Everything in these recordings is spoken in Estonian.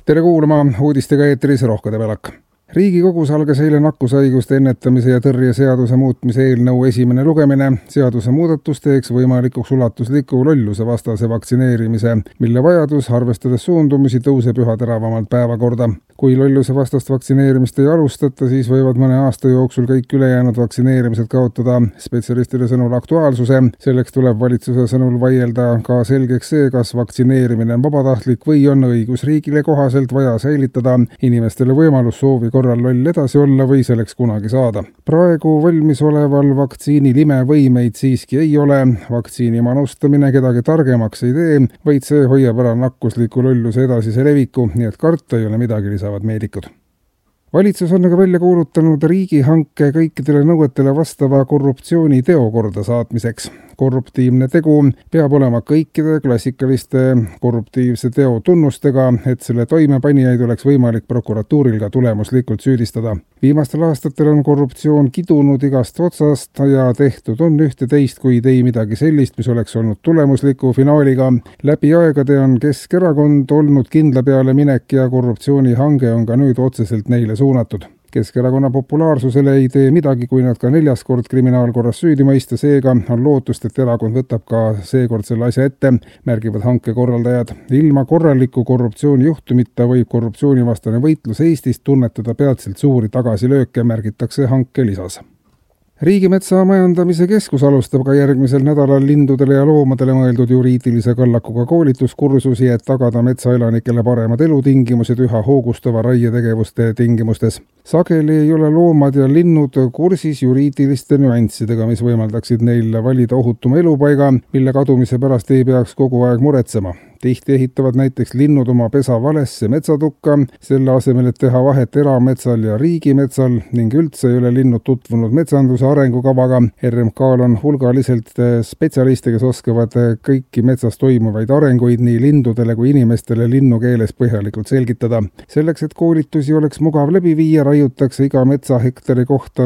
Tere kuulama uudistega eetris Rohke Debelak. Riigikogus algas eile nakkushaiguste ennetamise ja tõrje seaduse muutmise eelnõu esimene lugemine. Seaduse muudatus teeks võimalikuks ulatusliku lolluse vastase vaktsineerimise, mille vajadus, arvestades suundumisi, tõuseb üha teravamalt päevakorda. Kui lolluse vastast vaktsineerimist ei alustata, siis võivad mõne aasta jooksul kõik ülejäänud vaktsineerimised kaotada spetsialistide sõnul aktuaalsuse. Selleks tuleb valitsuse sõnul vaielda ka selgeks see, kas vaktsineerimine on vabatahtlik või on õigusriigile kohaselt vaja säilitada inimestele võimalus soovi korral loll edasi olla või selleks kunagi saada. Praegu valmis oleval vaktsiinil imevõimeid siiski ei ole. Vaktsiini manustamine kedagi targemaks ei tee, vaid see hoiab ära nakkusliku lolluse edasise leviku, nii et karta ei ole midagi lisavad meedikud. Valitsus on aga välja kuulutanud riigihanke kõikidele nõuetele vastava korruptsiooni teo korda saatmiseks. Korruptiivne tegu peab olema kõikide klassikaliste korruptiivse teo tunnustega, et selle toimepanijaid oleks võimalik prokuratuuril ka tulemuslikult süüdistada. Viimastel aastatel on korruptsioon kidunud igast otsast ja tehtud on ühte teist, kuid ei midagi sellist, mis oleks olnud tulemusliku finaaliga. Läbi aegade on Keskerakond olnud kindla peale minek ja korruptsioonihange on ka nüüd otseselt neile suunatud. Keskerakonna populaarsusele ei tee midagi, kui nad ka 4. kord kriminaalkorras süüdi mõista, seega on lootust, et erakond võtab ka seekord selle asja ette, märgivad hanke korraldajad. Ilma korraliku korruptsioonijuhtumita võib korruptsioonivastane võitlus Eestis tunnetada peatselt suuri tagasilööke, märgitakse hanke lisas. Riigimetsa majandamise keskus alustab ka järgmisel nädalal lindudele ja loomadele mõeldud juriidilise kallakuga koolituskursusi, et tagada metsaelanikele paremad elutingimused üha hoogustava raietegevuste tingimustes. Sageli ei ole loomad ja linnud kursis juriidiliste nüanssidega, mis võimaldaksid neil valida ohutuma elupaiga, mille kadumise pärast ei peaks kogu aeg muretsema. Tihti ehitavad näiteks linnud oma pesa valesse metsatukka, selle asemel, et teha vahet erametsal ja riigimetsal ning üldse ei ole linnud tutvunud metsanduse arengukavaga. RMK-l on hulgaliselt spetsialiste, kes oskavad kõiki metsas toimuvaid arenguid nii lindudele kui inimestele linnukeeles põhjalikult selgitada. Selleks, et koolitusi oleks mugav läbi viia, raiutakse iga metsahektari kohta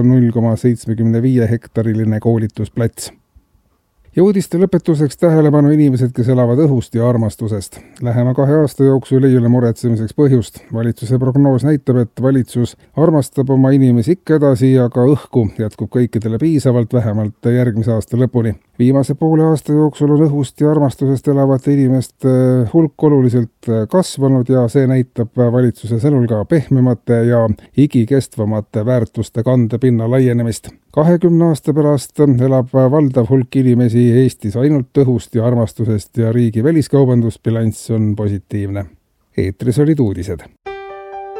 0,75 hektariline koolitusplats. Ja uudiste lõpetuseks tähelepanu inimesed, kes elavad õhust ja armastusest. Lähema 2 aasta jooksul ei ole muretsemiseks põhjust. Valitsuse prognoos näitab, et valitsus armastab oma inimesi ikka edasi ja ka õhku jätkub kõikidele piisavalt vähemalt järgmise aasta lõpuni. Viimase poole aasta jooksul on õhust ja armastusest elavate inimeste hulk oluliselt kasvanud ja see näitab valitsuse sõnul ka pehmemate ja igikestvamate väärtuste kandepinna laienemist. 20 aasta pärast elab valdav hulk inimesi Eestis ainult õhust ja armastusest ja riigi väliskaubandusbilanss on positiivne. Eetris olid uudised.